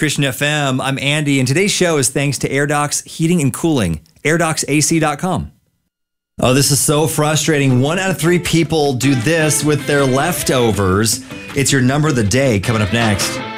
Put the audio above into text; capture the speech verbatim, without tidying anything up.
Christian F M. I'm Andy, and today's show is thanks to AirDocs Heating and Cooling, air docs A C dot com. Oh, this is so frustrating. One out of three people do this with their leftovers. It's your number of the day coming up next.